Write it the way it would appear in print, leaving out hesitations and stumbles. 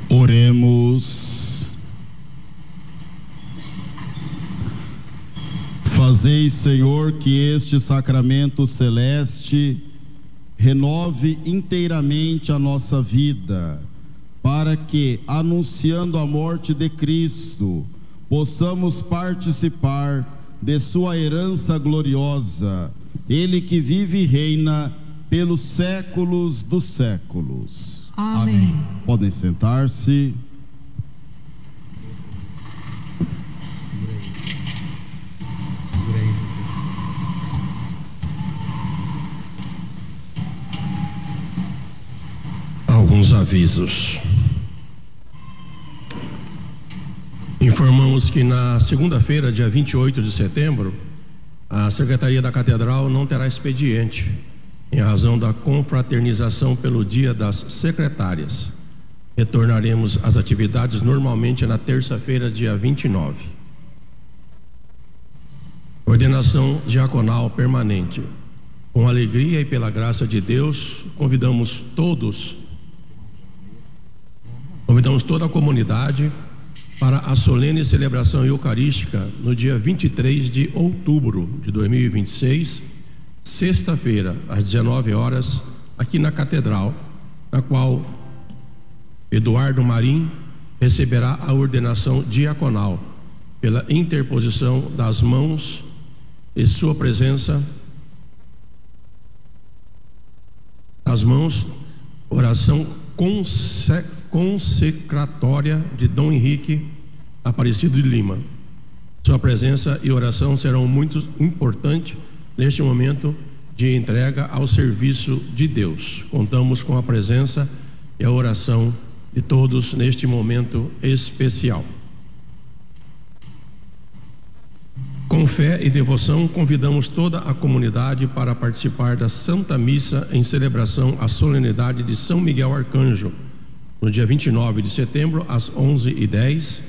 Oremos. Fazei, Senhor, que este sacramento celeste renove inteiramente a nossa vida, para que, anunciando a morte de Cristo, possamos participar de sua herança gloriosa, Ele que vive e reina pelos séculos dos séculos. Amém. Podem sentar-se. Alguns avisos. Informamos que na segunda-feira, dia 28 de setembro, a Secretaria da Catedral não terá expediente, em razão da confraternização pelo Dia das Secretárias. Retornaremos às atividades normalmente na terça-feira, dia 29. Ordenação diaconal permanente. Com alegria e pela graça de Deus, convidamos toda a comunidade para a solene celebração eucarística no dia 23 de outubro de 2026, sexta-feira, às 19 horas, aqui na Catedral, na qual Eduardo Marim receberá a ordenação diaconal pela interposição das mãos e sua presença, as mãos, oração consecratória de Dom Henrique Aparecido de Lima. Sua presença e oração serão muito importantes neste momento de entrega ao serviço de Deus. Contamos com a presença e a oração de todos neste momento especial. Com fé e devoção, convidamos toda a comunidade para participar da Santa Missa em celebração à solenidade de São Miguel Arcanjo, no dia 29 de setembro, às 11h10,